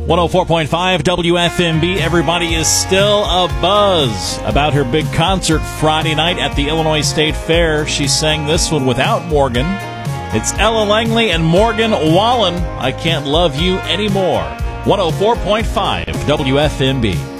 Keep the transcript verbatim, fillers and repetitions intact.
one oh four point five W F M B. Everybody is still abuzz about her big concert Friday night at the Illinois State Fair. She sang this one without Morgan. It's Ella Langley and Morgan Wallen. I Can't Love You Anymore. one oh four point five W F M B.